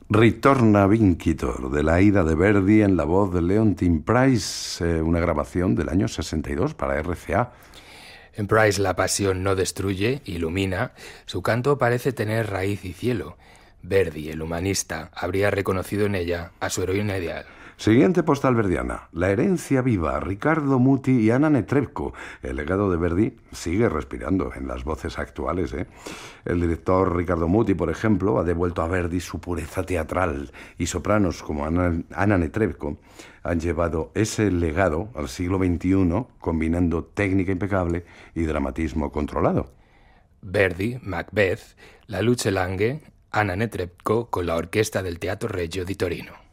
Ritorna Vincitor, de la Aida de Verdi en la voz de Leontyne Price, una grabación del año 62 para RCA. En Price la pasión no destruye, ilumina. Su canto parece tener raíz y cielo. Verdi, el humanista, habría reconocido en ella a su heroína ideal. Siguiente postal verdiana. La herencia viva, Riccardo Muti y Anna Netrebko. El legado de Verdi sigue respirando en las voces actuales, ¿eh? El director Riccardo Muti, por ejemplo, ha devuelto a Verdi su pureza teatral, y sopranos como Anna Netrebko han llevado ese legado al siglo XXI, combinando técnica impecable y dramatismo controlado. Verdi, Macbeth, La Luce Lange, Anna Netrebko con la orquesta del Teatro Regio di Torino.